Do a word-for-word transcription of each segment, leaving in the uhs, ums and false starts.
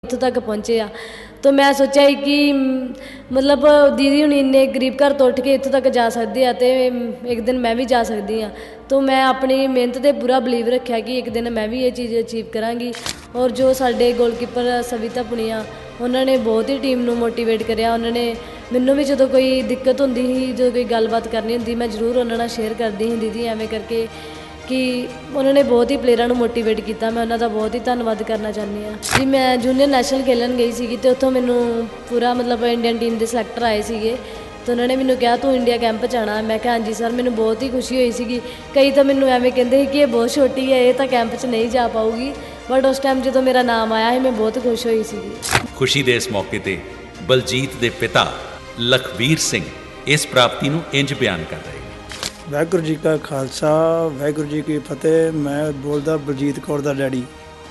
ਇੱਥੋਂ ਤੱਕ ਪਹੁੰਚੇ ਆ। ਤਾਂ ਮੈਂ ਸੋਚਿਆ ਕਿ ਮਤਲਬ ਦੀਦੀ ਹੁਣ ਇੰਨੇ ਗਰੀਬ ਘਰ ਤੋਂ ਉੱਠ ਕੇ ਇੱਥੋਂ ਤੱਕ ਜਾ ਸਕਦੇ ਆ ਅਤੇ ਇੱਕ ਦਿਨ ਮੈਂ ਵੀ ਜਾ ਸਕਦੀ ਹਾਂ। ਤਾਂ ਮੈਂ ਆਪਣੀ ਮਿਹਨਤ 'ਤੇ ਪੂਰਾ ਬਿਲੀਵ ਰੱਖਿਆ ਕਿ ਇੱਕ ਦਿਨ ਮੈਂ ਵੀ ਇਹ ਚੀਜ਼ ਅਚੀਵ ਕਰਾਂਗੀ। ਔਰ ਜੋ ਸਾਡੇ ਗੋਲਕੀਪਰ ਸਵਿਤਾ ਪੁਨੀਆ, ਉਹਨਾਂ ਨੇ ਬਹੁਤ ਹੀ ਟੀਮ ਨੂੰ ਮੋਟੀਵੇਟ ਕਰਿਆ। ਉਹਨਾਂ ਨੇ ਮੈਨੂੰ ਵੀ ਜਦੋਂ ਕੋਈ ਦਿੱਕਤ ਹੁੰਦੀ ਸੀ, ਜਦੋਂ ਕੋਈ ਗੱਲਬਾਤ ਕਰਨੀ ਹੁੰਦੀ, ਮੈਂ ਜ਼ਰੂਰ ਉਹਨਾਂ ਨਾਲ ਸ਼ੇਅਰ ਕਰਦੀ ਸੀ, ਦੀਦੀ ਐਵੇਂ ਕਰਕੇ, ਕਿ ਉਹਨਾਂ ਨੇ ਬਹੁਤ ਹੀ ਪਲੇਅਰਾਂ ਨੂੰ ਮੋਟੀਵੇਟ ਕੀਤਾ। ਮੈਂ ਉਹਨਾਂ ਦਾ ਬਹੁਤ ਹੀ ਧੰਨਵਾਦ ਕਰਨਾ ਚਾਹੁੰਦੀ ਹਾਂ ਜੀ। ਮੈਂ ਜੂਨੀਅਰ ਨੈਸ਼ਨਲ ਖੇਲਣ ਗਈ ਸੀਗੀ ਅਤੇ ਉੱਥੋਂ ਮੈਨੂੰ ਪੂਰਾ ਮਤਲਬ ਇੰਡੀਅਨ ਟੀਮ ਦੇ ਸਿਲੈਕਟਰ ਆਏ ਸੀਗੇ ਅਤੇ ਉਹਨਾਂ ਨੇ ਮੈਨੂੰ ਕਿਹਾ ਤੂੰ ਇੰਡੀਆ ਕੈਂਪ 'ਚ ਆਉਣਾ। ਮੈਂ ਕਿਹਾ ਹਾਂਜੀ ਸਰ। ਮੈਨੂੰ ਬਹੁਤ ਹੀ ਖੁਸ਼ੀ ਹੋਈ ਸੀਗੀ। ਕਈ ਤਾਂ ਮੈਨੂੰ ਐਵੇਂ ਕਹਿੰਦੇ ਸੀ ਕਿ ਇਹ ਬਹੁਤ ਛੋਟੀ ਹੈ, ਇਹ ਤਾਂ ਕੈਂਪ 'ਚ ਨਹੀਂ ਜਾ ਪਾਊਗੀ, ਬਟ ਉਸ ਟਾਈਮ ਜਦੋਂ ਮੇਰਾ ਨਾਮ ਆਇਆ ਸੀ ਮੈਂ ਬਹੁਤ ਖੁਸ਼ ਹੋਈ ਸੀਗੀ। ਖੁਸ਼ੀ ਦੇ ਇਸ ਮੌਕੇ 'ਤੇ ਬਲਜੀਤ ਦੇ ਪਿਤਾ ਲਖਵੀਰ ਸਿੰਘ ਇਸ ਪ੍ਰਾਪਤੀ ਨੂੰ ਇੰਝ ਬਿਆਨ ਕਰ ਰਹੇ। ਵਾਹਿਗੁਰੂ ਜੀ ਕਾ ਖਾਲਸਾ, ਵਾਹਿਗੁਰੂ ਜੀ ਕੀ ਫਤਿਹ। ਮੈਂ ਬੋਲਦਾ ਬਲਜੀਤ ਕੌਰ ਦਾ ਡੈਡੀ।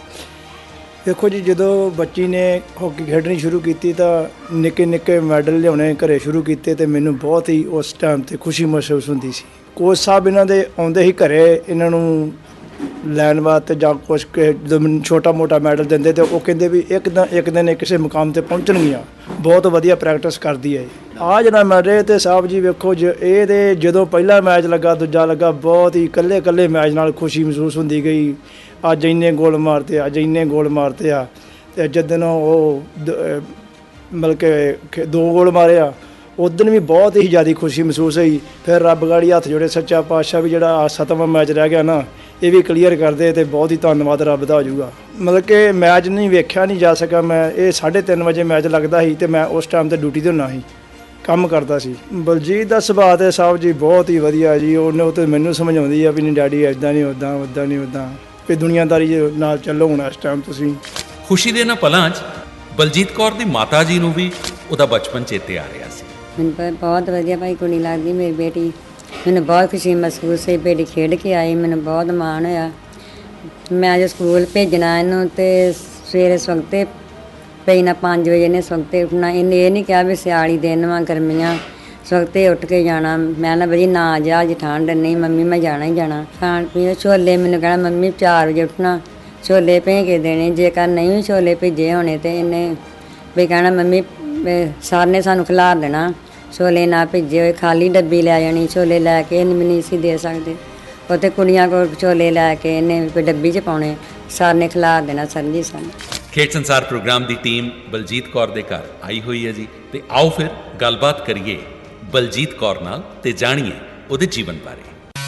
ਦੇਖੋ ਜੀ, ਜਦੋਂ ਬੱਚੀ ਨੇ ਹਾਕੀ ਖੇਡਣੀ ਸ਼ੁਰੂ ਕੀਤੀ ਤਾਂ ਨਿੱਕੇ ਨਿੱਕੇ ਮੈਡਲ ਲਿਆਉਣੇ ਘਰੇ ਸ਼ੁਰੂ ਕੀਤੇ ਅਤੇ ਮੈਨੂੰ ਬਹੁਤ ਹੀ ਉਸ ਟਾਈਮ 'ਤੇ ਖੁਸ਼ੀ ਮਹਿਸੂਸ ਹੁੰਦੀ ਸੀ। ਕੋਚ ਸਾਹਿਬ ਇਹਨਾਂ ਦੇ ਆਉਂਦੇ ਹੀ ਘਰੇ ਇਹਨਾਂ ਨੂੰ ਲੈਣ ਵਾਸਤੇ ਜਾਂ ਕੁਛ ਜਦੋਂ ਮੈਨੂੰ ਛੋਟਾ ਮੋਟਾ ਮੈਡਲ ਦਿੰਦੇ ਅਤੇ ਉਹ ਕਹਿੰਦੇ ਵੀ ਇੱਕ ਦਿਨ ਇੱਕ ਦਿਨ ਇਹ ਕਿਸੇ ਮੁਕਾਮ 'ਤੇ ਪਹੁੰਚਣਗੀਆਂ, ਬਹੁਤ ਵਧੀਆ ਪ੍ਰੈਕਟਿਸ ਕਰਦੀ ਹੈ। ਆਹ ਜਿਹੜਾ ਮੈਡਲ ਅਤੇ ਸਾਹਿਬ ਜੀ ਵੇਖੋ, ਜ ਇਹਦੇ ਜਦੋਂ ਪਹਿਲਾ ਮੈਚ ਲੱਗਾ, ਦੂਜਾ ਲੱਗਾ, ਬਹੁਤ ਹੀ ਇਕੱਲੇ ਇਕੱਲੇ ਮੈਚ ਨਾਲ ਖੁਸ਼ੀ ਮਹਿਸੂਸ ਹੁੰਦੀ ਗਈ। ਅੱਜ ਇੰਨੇ ਗੋਲ ਮਾਰਤੇ, ਅੱਜ ਇੰਨੇ ਗੋਲ ਮਾਰਤੇ ਆ। ਅਤੇ ਜਦੋਂ ਉਹ ਮਤਲਬ ਕਿ ਦੋ ਗੋਲ ਮਾਰੇ ਆ, ਉਸ ਦਿਨ ਵੀ ਬਹੁਤ ਹੀ ਜ਼ਿਆਦਾ ਖੁਸ਼ੀ ਮਹਿਸੂਸ ਹੋਈ। ਫਿਰ ਰੱਬ ਗਾੜੀ ਹੱਥ ਜੋੜੇ, ਸੱਚਾ ਪਾਤਸ਼ਾਹ ਵੀ ਜਿਹੜਾ ਸੱਤਵਾਂ ਮੈਚ ਰਹਿ ਗਿਆ ਨਾ, ਇਹ ਵੀ ਕਲੀਅਰ ਕਰਦੇ ਅਤੇ ਬਹੁਤ ਹੀ ਧੰਨਵਾਦ ਰੱਬ ਦਾ ਹੋ ਜਾਊਗਾ। ਮਤਲਬ ਕਿ ਮੈਚ ਨਹੀਂ ਵੇਖਿਆ ਨਹੀਂ ਜਾ ਸਕਿਆ ਮੈਂ। ਇਹ ਸਾਢੇ ਤਿੰਨ ਵਜੇ ਮੈਚ ਲੱਗਦਾ ਸੀ ਅਤੇ ਮੈਂ ਉਸ ਟਾਈਮ 'ਤੇ ਡਿਊਟੀ 'ਤੇ ਹੁੰਦਾ ਸੀ, ਕੰਮ ਕਰਦਾ ਸੀ। ਬਲਜੀਤ ਦਾ ਸੁਭਾਅ ਤਾਂ ਸਾਹਿਬ ਜੀ ਬਹੁਤ ਹੀ ਵਧੀਆ ਜੀ। ਉਹਨੇ ਉਹ ਤਾਂ ਮੈਨੂੰ ਸਮਝਾਉਂਦੀ ਆ ਵੀ ਨਹੀਂ ਡੈਡੀ ਇੱਦਾਂ ਨਹੀਂ, ਉੱਦਾਂ ਉੱਦਾਂ ਨਹੀਂ, ਉੱਦਾਂ ਵੀ ਦੁਨੀਆਦਾਰੀ ਨਾਲ ਚੱਲੋ ਹੁਣ ਇਸ ਟਾਈਮ ਤੁਸੀਂ। ਖੁਸ਼ੀ ਦੇ ਇਹਨਾਂ ਪਲਾਂ 'ਚ ਬਲਜੀਤ ਕੌਰ ਦੀ ਮਾਤਾ ਜੀ ਨੂੰ ਵੀ ਉਹਦਾ ਬਚਪਨ ਚੇਤੇ ਆ ਰਿਹਾ ਸੀ। ਮੈਨੂੰ ਬਹੁਤ ਵਧੀਆ ਭਾਈ ਕੁੜੀ ਲੱਗਦੀ ਮੇਰੀ ਬੇਟੀ। ਮੈਨੂੰ ਬਹੁਤ ਖੁਸ਼ੀ ਮਹਿਸੂਸ ਹੋਈ, ਬੇਟੀ ਖੇਡ ਕੇ ਆਈ, ਮੈਨੂੰ ਬਹੁਤ ਮਾਣ ਹੋਇਆ। ਮੈਂ ਅੱਜ ਸਕੂਲ ਭੇਜਣਾ ਇਹਨੂੰ ਅਤੇ ਸਵੇਰੇ ਸਵਖਤੇ ਪਈ ਨਾ ਪੰਜ ਵਜੇ ਇਹਨੇ ਸਵਖਤੇ ਉੱਠਣਾ। ਇਹਨੇ ਇਹ ਨਹੀਂ ਕਿਹਾ ਵੀ ਸਿਆਲੀ ਦਿਨ ਵਾ ਗਰਮੀਆਂ, ਸਵਖਤੇ ਉੱਠ ਕੇ ਜਾਣਾ। ਮੈਂ ਨਾ ਬਈ ਨਾ ਜਾ, ਅੱਜ ਠੰਡ ਨਹੀਂ ਮੰਮੀ, ਮੈਂ ਜਾਣਾ ਹੀ ਜਾਣਾ। ਖਾਣ ਪੀਣ ਛੋਲੇ ਮੈਨੂੰ ਕਹਿਣਾ ਮੰਮੀ ਚਾਰ ਵਜੇ ਉੱਠਣਾ, ਛੋਲੇ ਭੇਜ ਕੇ ਦੇਣੇ। ਜੇਕਰ ਨਹੀਂ ਵੀ ਛੋਲੇ ਭੇਜੇ ਹੋਣੇ ਤਾਂ ਇਹਨੇ ਵੀ ਕਹਿਣਾ ਮੰਮੀ ਸਰ ਨੇ ਸਾਨੂੰ ਖਿਲਾਰ ਦੇਣਾ, ਛੋਲੇ ਨਾ ਭੇਜੇ ਹੋਏ, ਖਾਲੀ ਡੱਬੀ ਲੈ ਜਾਣੀ। ਛੋਲੇ ਲੈ ਕੇ ਇਹਨੇ ਮੈਨੂੰ ਸੀ ਦੇ ਸਕਦੇ, ਉੱਥੇ ਕੁੜੀਆਂ ਕੋਲ ਛੋਲੇ ਲੈ ਕੇ ਇਹਨੇ ਕੋਈ ਡੱਬੀ 'ਚ ਪਾਉਣੇ, ਸਰ ਨੇ ਖਿਲਾਰ ਦੇਣਾ ਸਰ ਜੀ ਸਾਨੂੰ। ਖੇਡ ਸੰਸਾਰ ਪ੍ਰੋਗਰਾਮ ਦੀ ਟੀਮ ਬਲਜੀਤ ਕੌਰ ਦੇ ਘਰ ਆਈ ਹੋਈ ਹੈ ਜੀ, ਅਤੇ ਆਓ ਫਿਰ ਗੱਲਬਾਤ ਕਰੀਏ ਬਲਜੀਤ ਕੌਰ ਨਾਲ ਅਤੇ ਜਾਣੀਏ ਉਹਦੇ ਜੀਵਨ ਬਾਰੇ।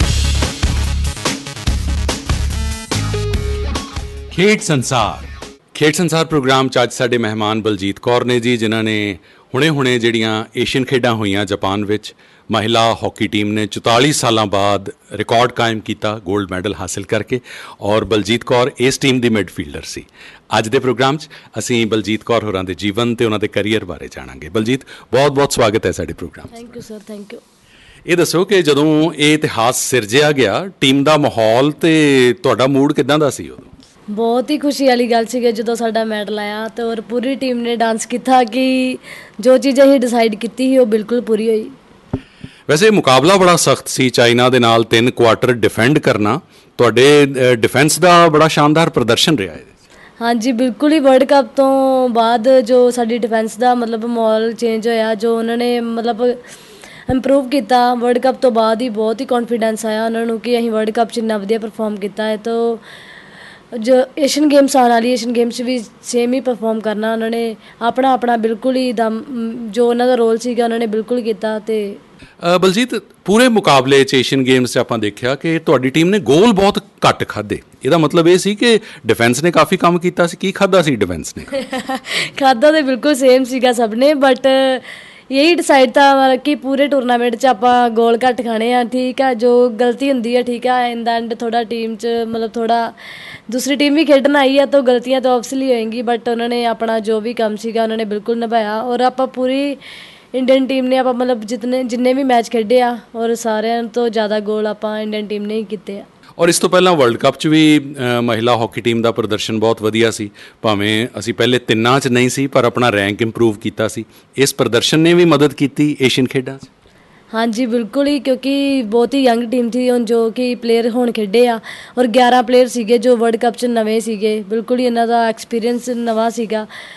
ਖੇਡ ਸੰਸਾਰ ਖੇਡ ਸੰਸਾਰ ਪ੍ਰੋਗਰਾਮ 'ਚ ਅੱਜ ਸਾਡੇ ਮਹਿਮਾਨ ਬਲਜੀਤ ਕੌਰ ਨੇ ਜੀ, ਜਿਨ੍ਹਾਂ ਨੇ ਹੁਣੇ ਹੁਣੇ ਜਿਹੜੀਆਂ ਏਸ਼ੀਅਨ ਖੇਡਾਂ ਹੋਈਆਂ ਜਾਪਾਨ ਵਿੱਚ, ਮਹਿਲਾ ਹਾਕੀ ਟੀਮ ਨੇ ਚੁਤਾਲੀ ਸਾਲਾਂ ਬਾਅਦ ਰਿਕਾਰਡ ਕਾਇਮ ਕੀਤਾ ਗੋਲਡ ਮੈਡਲ ਹਾਸਿਲ ਕਰਕੇ, ਔਰ ਬਲਜੀਤ ਕੌਰ ਇਸ ਟੀਮ ਦੀ ਮਿਡਫੀਲਡਰ ਸੀ। ਅੱਜ ਦੇ ਪ੍ਰੋਗਰਾਮ 'ਚ ਅਸੀਂ ਬਲਜੀਤ ਕੌਰ ਹੋਰਾਂ ਦੇ ਜੀਵਨ ਅਤੇ ਉਹਨਾਂ ਦੇ ਕਰੀਅਰ ਬਾਰੇ ਜਾਣਾਂਗੇ। ਬਲਜੀਤ, ਬਹੁਤ ਬਹੁਤ ਸਵਾਗਤ ਹੈ ਸਾਡੇ programme. Thank you sir, thank you. ਇਹ ਦੱਸੋ ਕਿ ਜਦੋਂ ਇਹ ਇਤਿਹਾਸ ਸਿਰਜਿਆ ਗਿਆ, ਟੀਮ ਦਾ ਮਾਹੌਲ ਅਤੇ ਤੁਹਾਡਾ ਮੂਡ ਕਿੱਦਾਂ ਦਾ ਸੀ ਉਦੋਂ? ਬਹੁਤ ਹੀ ਖੁਸ਼ੀ ਵਾਲੀ ਗੱਲ ਸੀਗੀ ਜਦੋਂ ਸਾਡਾ ਮੈਡਲ ਆਇਆ, ਅਤੇ ਔਰ ਪੂਰੀ ਟੀਮ ਨੇ ਡਾਂਸ ਕੀਤਾ ਕਿ ਜੋ ਚੀਜ਼ ਅਸੀਂ ਡਿਸਾਈਡ ਕੀਤੀ ਸੀ ਉਹ ਬਿਲਕੁਲ ਪੂਰੀ ਹੋਈ। ਵੈਸੇ ਮੁਕਾਬਲਾ ਬੜਾ ਸਖਤ ਸੀ ਚਾਈਨਾ ਦੇ ਨਾਲ, ਤਿੰਨ ਕੁਆਟਰ ਡਿਫੈਂਡ ਕਰਨਾ। ਤੁਹਾਡੇ ਡਿਫੈਂਸ ਦਾ ਬੜਾ ਸ਼ਾਨਦਾਰ ਪ੍ਰਦਰਸ਼ਨ ਰਿਹਾ ਹੈ। ਹਾਂਜੀ, ਬਿਲਕੁਲ ਹੀ ਵਰਲਡ ਕੱਪ ਤੋਂ ਬਾਅਦ ਜੋ ਸਾਡੀ ਡਿਫੈਂਸ ਦਾ ਮਤਲਬ ਮਾਹੌਲ ਚੇਂਜ ਹੋਇਆ, ਜੋ ਉਹਨਾਂ ਨੇ ਮਤਲਬ ਇੰਪਰੂਵ ਕੀਤਾ ਵਰਲਡ ਕੱਪ ਤੋਂ ਬਾਅਦ ਹੀ, ਬਹੁਤ ਹੀ ਕੌਨਫੀਡੈਂਸ ਆਇਆ ਉਹਨਾਂ ਨੂੰ ਕਿ ਅਸੀਂ ਵਰਲਡ ਕੱਪ 'ਚ ਇੰਨਾ ਵਧੀਆ ਪਰਫੋਰਮ ਕੀਤਾ ਹੈ। ਤਾਂ ਜੋ ਏਸ਼ੀਅਨ ਗੇਮਸ ਆਉਣ ਵਾਲੀ, ਏਸ਼ੀਅਨ ਗੇਮਸ ਵੀ ਸੇਮ ਹੀ ਪਰਫੋਰਮ ਕਰਨਾ। ਉਹਨਾਂ ਨੇ ਆਪਣਾ ਆਪਣਾ ਬਿਲਕੁਲ ਹੀ ਦਮ, ਜੋ ਉਹਨਾਂ ਦਾ ਰੋਲ ਸੀਗਾ ਉਹਨਾਂ ਨੇ ਬਿਲਕੁਲ ਕੀਤਾ। ਅਤੇ ਬਲਜੀਤ, ਪੂਰੇ ਮੁਕਾਬਲੇ 'ਚ ਏਸ਼ੀਅਨ ਗੇਮਸ 'ਚ ਆਪਾਂ ਦੇਖਿਆ ਕਿ ਤੁਹਾਡੀ ਟੀਮ ਨੇ ਗੋਲ ਬਹੁਤ ਘੱਟ ਖਾਧੇ। ਇਹਦਾ ਮਤਲਬ ਇਹ ਸੀ ਕਿ ਡਿਫੈਂਸ ਨੇ ਕਾਫੀ ਕੰਮ ਕੀਤਾ ਸੀ। ਕੀ ਖਾਧਾ ਸੀ ਡਿਫੈਂਸ ਨੇ? ਖਾਧਾ ਤਾਂ ਬਿਲਕੁਲ ਸੇਮ ਸੀਗਾ ਸਭ ਨੇ, ਬਟ ਇਹੀ ਡਿਸਾਈਡ ਤਾਂ ਕਿ ਪੂਰੇ ਟੂਰਨਾਮੈਂਟ 'ਚ ਆਪਾਂ ਗੋਲ ਘੱਟ ਖਾਣੇ ਆ। ਠੀਕ ਆ, ਜੋ ਗਲਤੀ ਹੁੰਦੀ ਆ, ਠੀਕ ਆ, ਇਨ ਦਾ ਐਂਡ ਥੋੜ੍ਹਾ ਟੀਮ 'ਚ ਮਤਲਬ ਥੋੜ੍ਹਾ ਦੂਸਰੀ ਟੀਮ ਵੀ ਖੇਡਣ ਆਈ ਆ, ਤਾਂ ਗਲਤੀਆਂ ਤਾਂ ਓਬਵੀਅਸਲੀ ਹੋਏਗੀ, ਬਟ ਉਹਨਾਂ ਨੇ ਆਪਣਾ ਜੋ ਵੀ ਕੰਮ ਸੀਗਾ ਉਹਨਾਂ ਨੇ ਬਿਲਕੁਲ ਨਿਭਾਇਆ। ਔਰ ਆਪਾਂ ਪੂਰੀ ਇੰਡੀਅਨ ਟੀਮ ਨੇ ਆਪਾਂ ਮਤਲਬ ਜਿਤਨੇ ਜਿੰਨੇ ਵੀ ਮੈਚ ਖੇਡੇ ਆ, ਔਰ ਸਾਰਿਆਂ ਤੋਂ ਜ਼ਿਆਦਾ ਗੋਲ ਆਪਾਂ ਇੰਡੀਅਨ ਟੀਮ ਨੇ ਹੀ ਕੀਤੇ ਆ। ਔਰ ਇਸ ਤੋਂ ਪਹਿਲਾਂ ਵਰਲਡ ਕੱਪ 'ਚ ਵੀ ਮਹਿਲਾ ਹਾਕੀ ਟੀਮ ਦਾ ਪ੍ਰਦਰਸ਼ਨ ਬਹੁਤ ਵਧੀਆ ਸੀ। ਭਾਵੇਂ ਅਸੀਂ ਪਹਿਲੇ ਤਿੰਨਾਂ 'ਚ ਨਹੀਂ ਸੀ, ਪਰ ਆਪਣਾ ਰੈਂਕ ਇੰਪਰੂਵ ਕੀਤਾ ਸੀ। ਇਸ ਪ੍ਰਦਰਸ਼ਨ ਨੇ ਵੀ ਮਦਦ ਕੀਤੀ ਏਸ਼ੀਅਨ ਖੇਡਾਂ 'ਚ? ਹਾਂਜੀ ਬਿਲਕੁਲ ਹੀ, ਕਿਉਂਕਿ ਬਹੁਤ ਹੀ ਯੰਗ ਟੀਮ ਸੀ ਹੁਣ ਜੋ ਕਿ ਪਲੇਅਰ ਹੁਣ ਖੇਡੇ ਆ, ਔਰ ਗਿਆਰਾਂ ਪਲੇਅਰ ਸੀਗੇ ਜੋ ਵਰਲਡ ਕੱਪ 'ਚ ਨਵੇਂ ਸੀਗੇ। ਬਿਲਕੁਲ ਹੀ ਇਹਨਾਂ ਦਾ ਐਕਸਪੀਰੀਅੰਸ ਨਵਾਂ ਸੀਗਾ।